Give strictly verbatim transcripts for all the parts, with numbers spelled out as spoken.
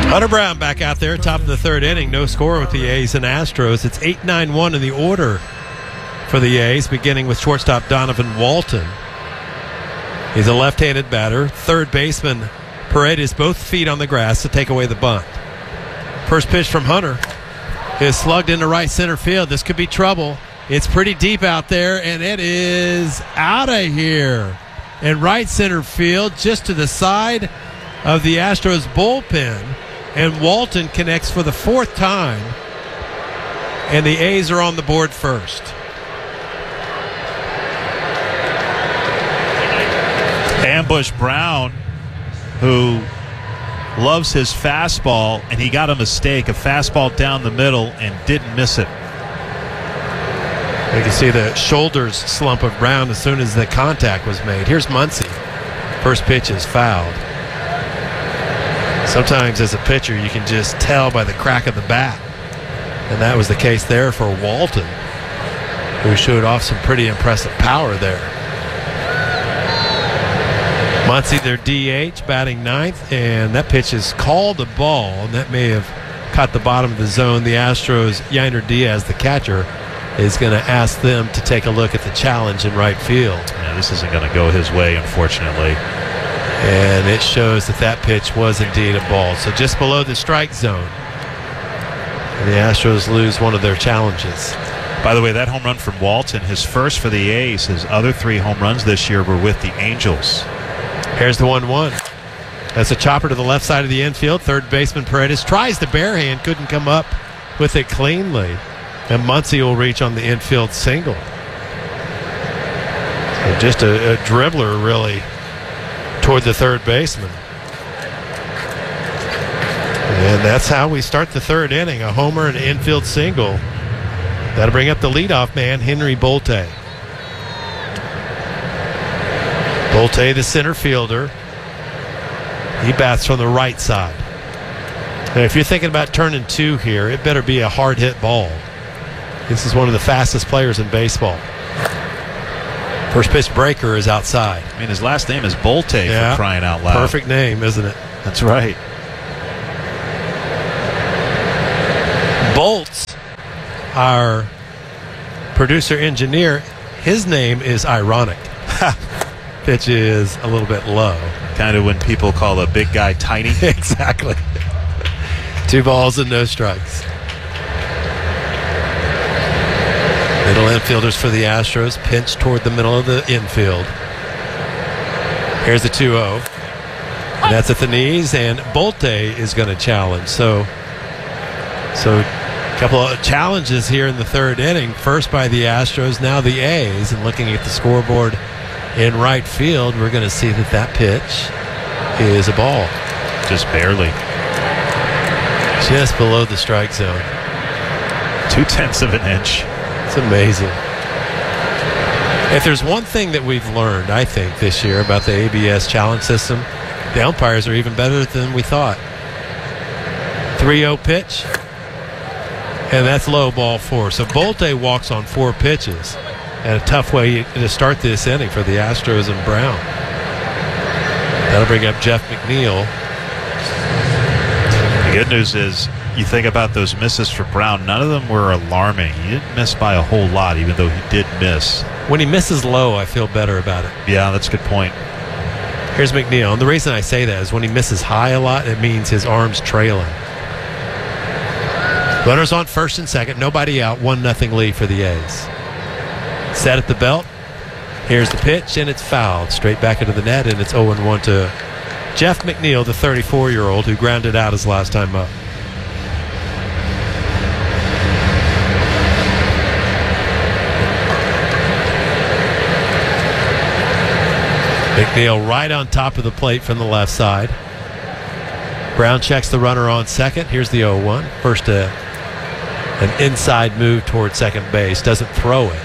Hunter Brown back out there, top of the third inning. No score with the A's and Astros. It's eight nine one in the order for the A's, beginning with shortstop Donovan Walton. He's a left-handed batter. Third baseman Paredes, both feet on the grass to take away the bunt. First pitch from Hunter is slugged into right center field. This could be trouble. It's pretty deep out there, and it is out of here. In right center field, just to the side of the Astros bullpen. And Walton connects for the fourth time. And the A's are on the board first. Ambush Brown, who loves his fastball, and he got a mistake, a fastball down the middle, and didn't miss it. You can see the shoulders slump of Brown as soon as the contact was made. Here's Muncy. First pitch is fouled. Sometimes as a pitcher you can just tell by the crack of the bat. And that was the case there for Walton, who showed off some pretty impressive power there. Muncy, their D H, batting ninth, and that pitch is called a ball, and that may have caught the bottom of the zone. The Astros, Yainer Diaz, the catcher, is going to ask them to take a look at the challenge in right field. Yeah, this isn't going to go his way, unfortunately. And it shows that that pitch was indeed a ball. So just below the strike zone. And the Astros lose one of their challenges. By the way, that home run from Walton, his first for the A's. His other three home runs this year were with the Angels. Here's the one one. That's a chopper to the left side of the infield. Third baseman Paredes tries the bare hand, couldn't come up with it cleanly. And Muncy will reach on the infield single. So just a, a dribbler, really, toward the third baseman. And that's how we start the third inning. A homer and an infield single. That'll bring up the leadoff man, Henry Bolte. Bolte, the center fielder. He bats from the right side. And if you're thinking about turning two here, it better be a hard hit ball. This is one of the fastest players in baseball. First pitch breaker is outside. I mean, his last name is Bolte, yeah, for crying out loud. Perfect name, isn't it? That's right. Bolts, our producer engineer, his name is ironic. Pitch is a little bit low. Kind of when people call a big guy tiny. Exactly. Two balls and no strikes. Middle infielders for the Astros pinch toward the middle of the infield. Here's the two oh. And that's at the knees, and Bolte is going to challenge. So, so a couple of challenges here in the third inning. First by the Astros, now the A's. And looking at the scoreboard in right field, we're going to see that that pitch is a ball. Just barely. Just below the strike zone. Two-tenths of an inch. It's amazing. If there's one thing that we've learned, I think, this year about the A B S challenge system, the umpires are even better than we thought. three oh pitch, and that's low, ball four. So Bolte walks on four pitches, and a tough way to start this inning for the Astros and Brown. That'll bring up Jeff McNeil. The good news is, you think about those misses for Brown, none of them were alarming. He didn't miss by a whole lot, even though he did miss. When he misses low, I feel better about it. Yeah, that's a good point. Here's McNeil. And the reason I say that is when he misses high a lot, it means his arm's trailing. Runners on first and second, nobody out, one nothing lead for the A's. Set at the belt. Here's the pitch, and it's fouled. Straight back into the net, and it's oh one to Jeff McNeil, the thirty-four-year-old who grounded out his last time up. McNeil right on top of the plate from the left side. Brown checks the runner on second. Here's the oh one. First, uh, an inside move toward second base. Doesn't throw it.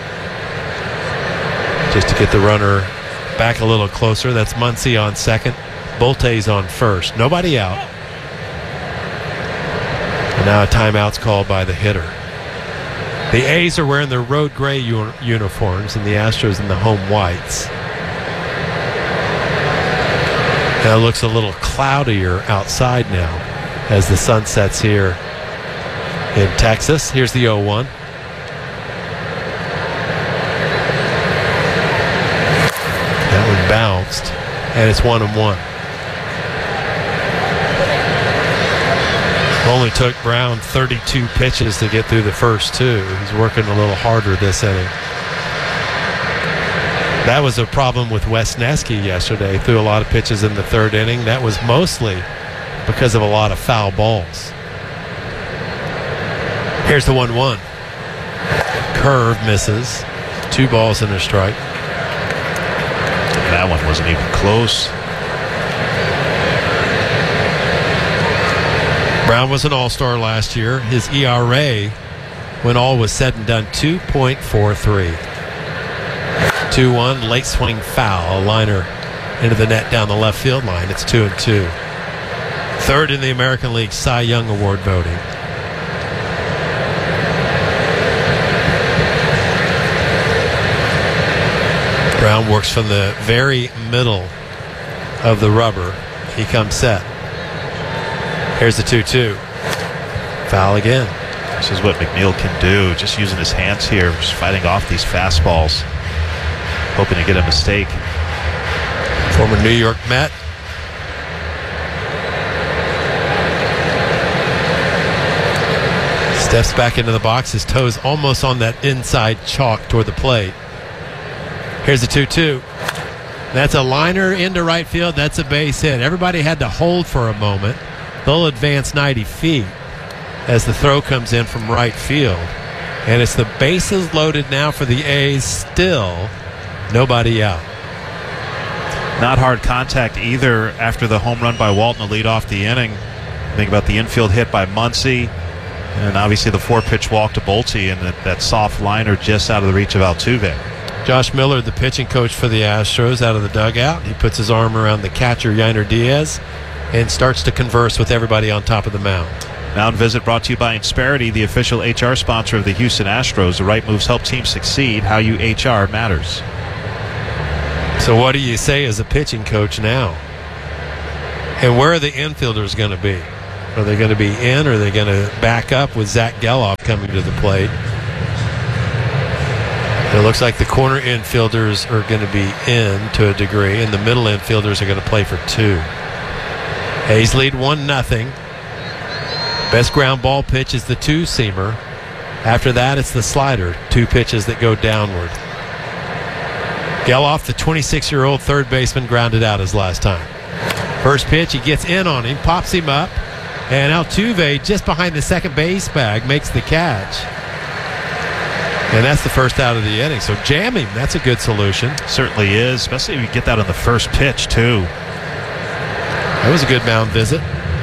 Just to get the runner back a little closer. That's Muncy on second. Bolte's on first. Nobody out. And now a timeout's called by the hitter. The A's are wearing their road gray u- uniforms and the Astros in the home whites. Now it looks a little cloudier outside now. as the sun sets here in Texas. Here's the oh one. That one bounced, and it's one and one. Only took Brown thirty-two pitches to get through the first two. He's working a little harder this inning. That was a problem with Wesneski yesterday. He threw a lot of pitches in the third inning. That was mostly because of a lot of foul balls. Here's the one one. Curve misses. Two balls and a strike. That one wasn't even close. Brown was an all-star last year. His E R A, when all was said and done, two point four three. two one, late swing foul. A liner into the net down the left field line. It's two and two. Third in the American League Cy Young Award voting. Brown works from the very middle of the rubber. He comes set. Here's the two two. Foul again. This is what McNeil can do, just using his hands here, just fighting off these fastballs, hoping to get a mistake. Former New York Met. Steps back into the box, his toes almost on that inside chalk toward the plate. Here's the two two. That's a liner into right field. That's a base hit. Everybody had to hold for a moment. They'll advance ninety feet as the throw comes in from right field. And it's the bases loaded now for the A's. Still nobody out. Not hard contact either after the home run by Walton to lead off the inning. Think about the infield hit by Muncy, and obviously the four-pitch walk to Bolte, and that, that soft liner just out of the reach of Altuve. Josh Miller, the pitching coach for the Astros, out of the dugout. He puts his arm around the catcher, Yainer Diaz, and starts to converse with everybody on top of the mound. Mound Visit brought to you by Insperity, the official H R sponsor of the Houston Astros. The right moves help teams succeed. How you H R matters. So what do you say as a pitching coach now? And where are the infielders going to be? Are they going to be in, or are they going to back up with Zach Geloff coming to the plate? It looks like the corner infielders are going to be in to a degree, and the middle infielders are going to play for two. A's lead one nothing. Best ground ball pitch is the two-seamer. After that, it's the slider. Two pitches that go downward. Geloff, the twenty-six-year-old third baseman, grounded out his last time. First pitch, he gets in on him, pops him up, and Altuve, just behind the second base bag, makes the catch. And that's the first out of the inning. So jam him. That's a good solution. Certainly is, especially if you get that on the first pitch, too. That was a good mound visit.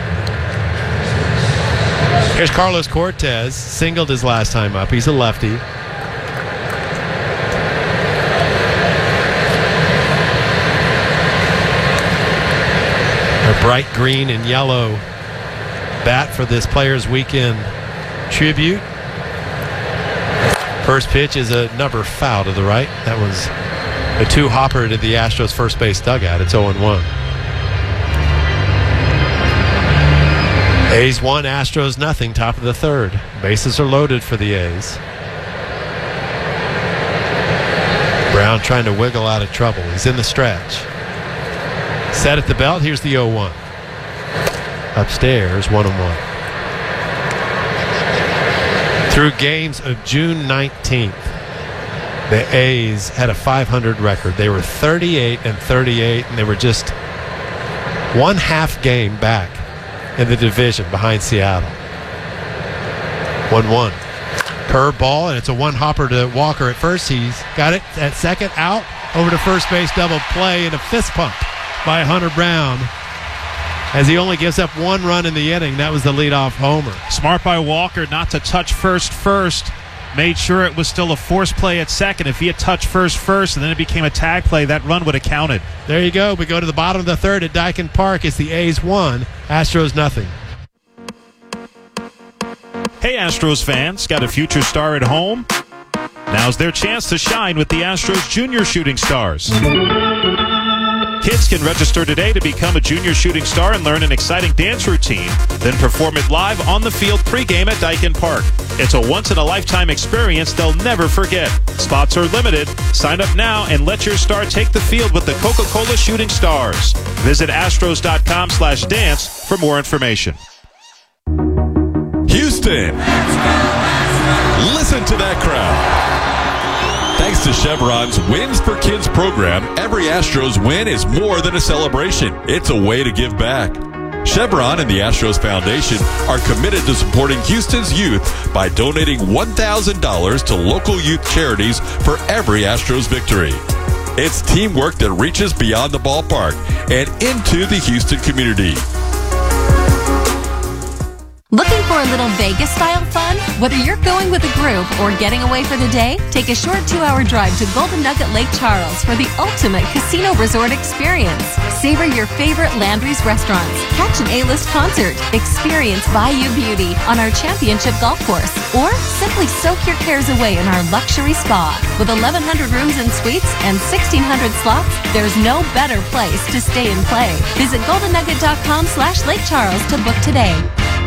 Here's Carlos Cortez. Singled his last time up. He's a lefty. A bright green and yellow bat for this Players Weekend tribute. First pitch is a number foul to the right. That was a two-hopper to the Astros first base dugout. It's oh one. A's one, Astros nothing, top of the third. Bases are loaded for the A's. Brown trying to wiggle out of trouble. He's in the stretch. Set at the belt. Here's the oh one. Upstairs, one and one. Through games of June nineteenth, the A's had a five hundred record. They were thirty-eight and thirty-eight, and they were just one half game back in the division behind Seattle. one one. Curve ball, and it's a one-hopper to Walker at first. He's got it at second, out, over to first base, double play, and a fist pump by Hunter Brown as he only gives up one run in the inning. That was the leadoff homer. Smart by Walker not to touch first first. Made sure it was still a force play at second. If he had touched first first and then it became a tag play, that run would have counted. There you go. We go to the bottom of the third at Dyken Park. It's the A's one, Astros nothing. Hey, Astros fans, got a future star at home? Now's their chance to shine with the Astros Junior Shooting Stars. Kids can register today to become a junior shooting star and learn an exciting dance routine, then perform it live on the field pregame at Daikin Park. It's a once-in-a-lifetime experience they'll never forget. Spots are limited. Sign up now and let your star take the field with the Coca-Cola Shooting Stars. Visit astros.com slash dance for more information. Houston, listen to that crowd. Thanks to Chevron's Wins for Kids program, every Astros win is more than a celebration. It's a way to give back. Chevron and the Astros Foundation are committed to supporting Houston's youth by donating one thousand dollars to local youth charities for every Astros victory. It's teamwork that reaches beyond the ballpark and into the Houston community. Looking for a little Vegas-style fun? Whether you're going with a group or getting away for the day, take a short two-hour drive to Golden Nugget Lake Charles for the ultimate casino resort experience. Savor your favorite Landry's restaurants, catch an A-list concert, experience Bayou Beauty on our championship golf course, or simply soak your cares away in our luxury spa. With eleven hundred rooms and suites and sixteen hundred slots, there's no better place to stay and play. Visit golden nugget dot com slash Lake Charles to book today.